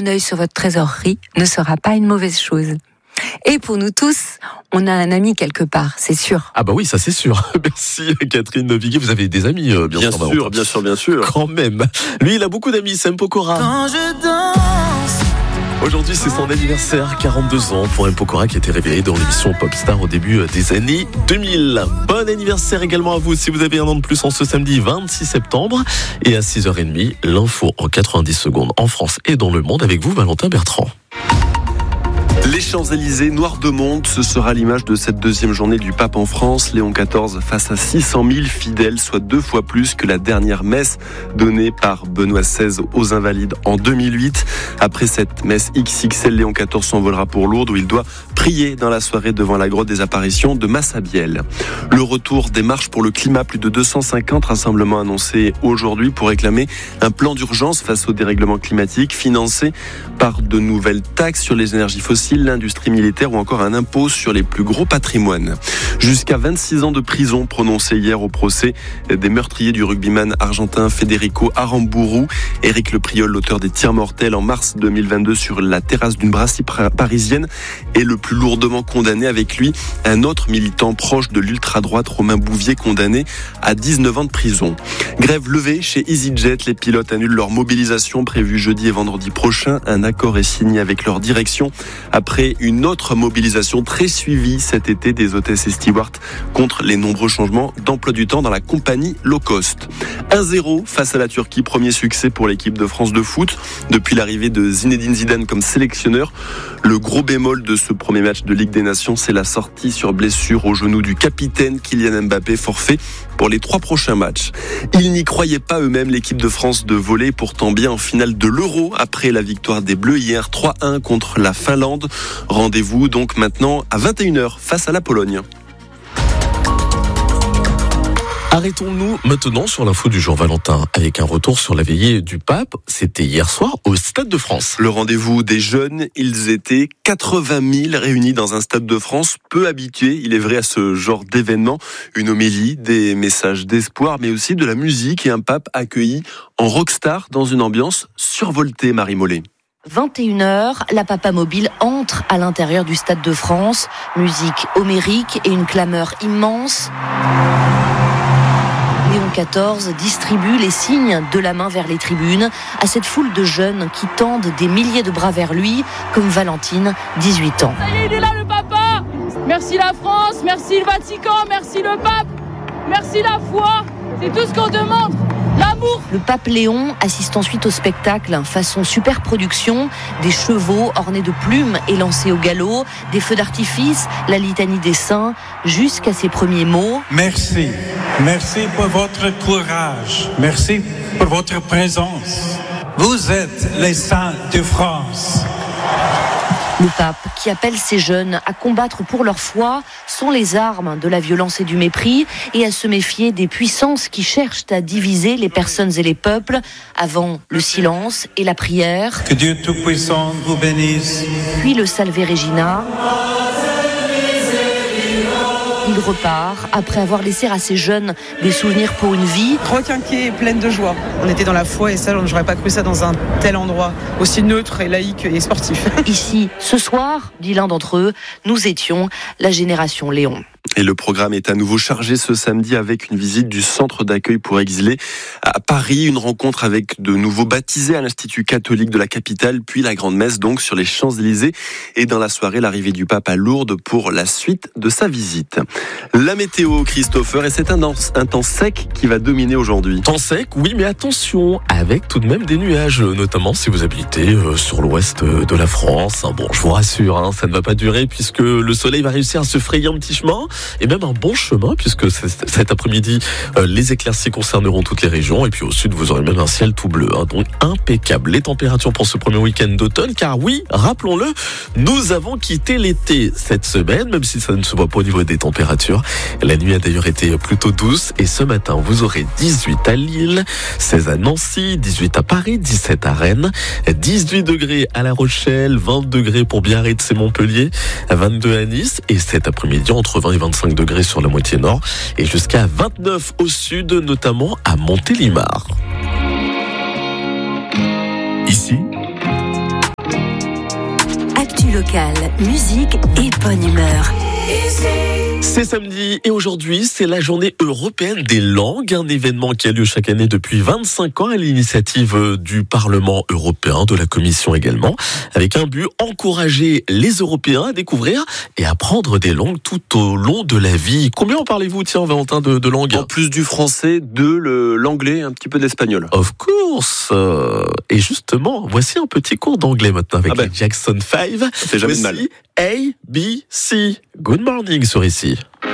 bon œil sur votre trésorerie ne sera pas une mauvaise chose. Et pour nous tous, on a un ami quelque part, c'est sûr. Ah bah oui, ça c'est sûr. Merci Catherine Viguier, vous avez des amis bien sûr. Bien sûr. Quand même. Lui, il a beaucoup d'amis, c'est Mpokora. Quand je danse. Aujourd'hui, c'est son anniversaire, 42 ans pour Mpokora qui a été révélé dans l'émission Popstar au début des années 2000. Bon anniversaire également à vous si vous avez un an de plus en ce samedi 26 septembre. Et à 6h30, l'info en 90 secondes en France et dans le monde avec vous, Valentin Bertrand. Les Champs-Élysées, noir de monde, ce sera l'image de cette deuxième journée du pape en France. Léon XIV face à 600 000 fidèles, soit 2 fois plus que la dernière messe donnée par Benoît XVI aux Invalides en 2008. Après cette messe XXL, Léon XIV s'envolera pour Lourdes où il doit prier dans la soirée devant la grotte des apparitions de Massabielle. Le retour des marches pour le climat, plus de 250 rassemblements annoncés aujourd'hui pour réclamer un plan d'urgence face au dérèglement climatique financé par de nouvelles taxes sur les énergies fossiles, l'industrie militaire ou encore un impôt sur les plus gros patrimoines. Jusqu'à 26 ans de prison prononcés hier au procès des meurtriers du rugbyman argentin Federico Aramburu. Éric Le Priol, l'auteur des tirs mortels en mars 2022 sur la terrasse d'une brasserie parisienne, est le plus lourdement condamné. Avec lui, un autre militant proche de l'ultra-droite, Romain Bouvier, condamné à 19 ans de prison. Grève levée chez EasyJet. Les pilotes annulent leur mobilisation prévue jeudi et vendredi prochain. Un accord est signé avec leur direction après une autre mobilisation très suivie cet été des hôtesses et stewards contre les nombreux changements d'emploi du temps dans la compagnie low cost. 1-0 face à la Turquie, premier succès pour l'équipe de France de foot depuis l'arrivée de Zinedine Zidane comme sélectionneur. Le gros bémol de ce premier match de Ligue des Nations, c'est la sortie sur blessure au genou du capitaine Kylian Mbappé, forfait pour les 3 prochains matchs. Ils n'y croyaient pas eux-mêmes, l'équipe de France de volley, pourtant bien en finale de l'Euro après la victoire des Bleus hier 3-1 contre la Finlande. Rendez-vous donc maintenant à 21h face à la Pologne. Arrêtons-nous maintenant sur l'info du jour, Valentin, avec un retour sur la veillée du pape. C'était hier soir au Stade de France. Le rendez-vous des jeunes, ils étaient 80 000 réunis dans un Stade de France, peu habitués, il est vrai, à ce genre d'événement. Une homélie, des messages d'espoir, mais aussi de la musique et un pape accueilli en rockstar dans une ambiance survoltée, Marie Mollet. 21h, la Papa Mobile entre à l'intérieur du Stade de France. Musique homérique et une clameur immense. Léon XIV distribue les signes de la main vers les tribunes à cette foule de jeunes qui tendent des milliers de bras vers lui, comme Valentine, 18 ans. Ça y est, il est là le papa. Merci la France, merci le Vatican, merci le pape, merci la foi. C'est tout ce qu'on demande. L'amour. Le pape Léon assiste ensuite au spectacle façon super production, des chevaux ornés de plumes et lancés au galop, des feux d'artifice, la litanie des saints, jusqu'à ses premiers mots. Merci. Merci pour votre courage. Merci pour votre présence. Vous êtes les saints de France. Le pape qui appelle ces jeunes à combattre pour leur foi sans les armes de la violence et du mépris et à se méfier des puissances qui cherchent à diviser les personnes et les peuples avant le silence et la prière. Que Dieu Tout-Puissant vous bénisse. Puis le Salve Regina. Il repart après avoir laissé à ces jeunes des souvenirs pour une vie. Requinquée et pleine de joie. On était dans la foi et ça, j'aurais pas cru ça dans un tel endroit, aussi neutre et laïque et sportif. Ici, ce soir, dit l'un d'entre eux, nous étions la génération Léon. Et le programme est à nouveau chargé ce samedi avec une visite du centre d'accueil pour exilés à Paris, une rencontre avec de nouveaux baptisés à l'Institut catholique de la capitale, puis la grande messe donc sur les Champs-Élysées et dans la soirée l'arrivée du pape à Lourdes pour la suite de sa visite. La météo, Christopher, et c'est un temps sec qui va dominer aujourd'hui. Temps sec, oui, mais attention, avec tout de même des nuages, notamment si vous habitez sur l'ouest de la France. Bon, je vous rassure, ça ne va pas durer puisque le soleil va réussir à se frayer un petit chemin. Et même un bon chemin, puisque cet après-midi, les éclaircies concerneront toutes les régions. Et puis au sud, vous aurez même un ciel tout bleu. Donc impeccable. Les températures pour ce premier week-end d'automne. Car oui, rappelons-le, nous avons quitté l'été cette semaine, même si ça ne se voit pas au niveau des températures. La nuit a d'ailleurs été plutôt douce. Et ce matin, vous aurez 18 à Lille, 16 à Nancy, 18 à Paris, 17 à Rennes, 18 degrés à La Rochelle, 20 degrés pour Biarritz et Montpellier, 22 à Nice. Et cet après-midi, entre 20 et 25 degrés sur la moitié nord et jusqu'à 29 au sud, notamment à Montélimar. Ici, locale, musique et bonne humeur. C'est samedi et aujourd'hui, c'est la journée européenne des langues, un événement qui a lieu chaque année depuis 25 ans à l'initiative du Parlement européen, de la Commission également, avec un but, encourager les Européens à découvrir et apprendre des langues tout au long de la vie. Combien en parlez-vous, tiens, Valentin, de langues ? En plus du français, l'anglais, un petit peu d'espagnol. Of course. Et justement, voici un petit cours d'anglais maintenant avec les Jackson 5. Ça fait jamais de mal. A, B, C. Good morning sur ici.